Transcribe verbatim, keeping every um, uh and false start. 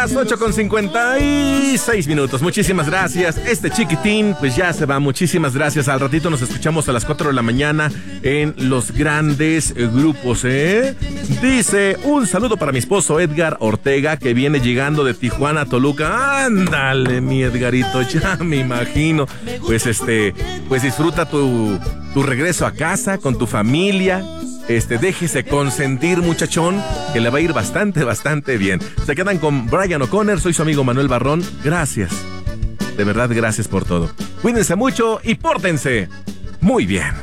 Las ocho con cincuenta y seis minutos. Muchísimas gracias. Este chiquitín pues ya se va. Muchísimas gracias. Al ratito nos escuchamos a las cuatro de la mañana en los grandes grupos, ¿eh? Dice, un saludo para mi esposo Edgar Ortega, que viene llegando de Tijuana a Toluca. Ándale, mi Edgarito, ya me imagino. Pues este, pues disfruta tu, tu regreso a casa con tu familia. Este, déjese consentir, muchachón, que le va a ir bastante, bastante bien. Se quedan con Brian O'Connor. Soy su amigo Manuel Barrón. Gracias. De verdad, gracias por todo. Cuídense mucho y pórtense muy bien.